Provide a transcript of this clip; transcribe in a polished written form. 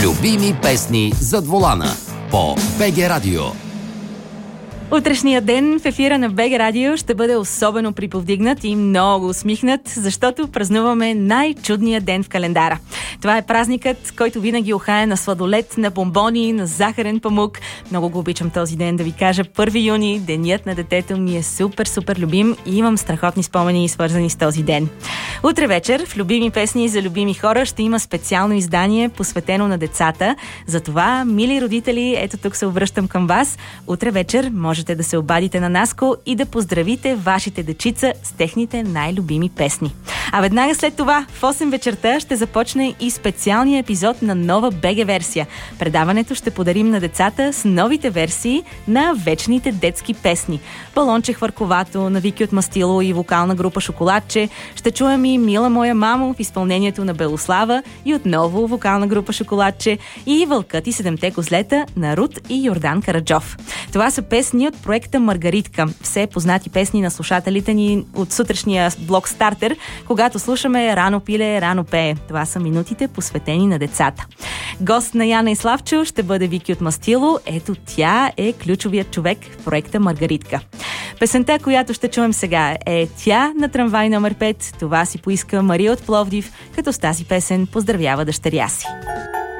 Любими песни зад волана по БГ Радио. Утрешният ден в ефира на БГ Радио ще бъде особено приповдигнат и много усмихнат, защото празнуваме най-чудния ден в календара. Това е празникът, който винаги ухае на сладолед, на бомбони, на захарен памук. Много го обичам този ден, да ви кажа. 1 юни, денят на детето ми е супер любим и имам страхотни спомени, свързани с този ден. Утре вечер в Любими песни за любими хора ще има специално издание, посветено на децата. Затова, мили родители, ето тук се обръщам към вас. Утре вечер можете да се обадите на Наско и да поздравите вашите дечица с техните най-любими песни. А веднага след това, в 8 вечерта, ще започне и специалния епизод на нова БГ версия. Предаването ще подарим на децата с новите версии на вечните детски песни. Балонче хвърковато, навики от мастило и вокална група Шоколадче. Ще чуем и Мила моя мамо в изпълнението на Белослава и отново вокална група Шоколадче и Вълкът и 7-те козлета на Рут и Йордан Караджов. Това са песни от проекта Маргаритка. Все познати песни на слушателите ни от сутрешния блок Стартер, когато слушаме Рано пиле, рано пее. Това са минутите, посветени на децата. Гост на Яна и Славчо ще бъде Вики от Мастило. Ето тя е ключовият човек в проекта Маргаритка. Песента, която ще чуем сега, е Тя на трамвай номер 5. Това си поиска Мария от Пловдив, като с тази песен поздравява дъщеря си.